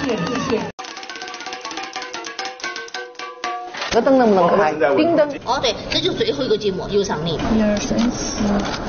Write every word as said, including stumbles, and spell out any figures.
这个灯能不能开？顶灯。 哦，对，这就是最后一个节目，又上你。 一二三四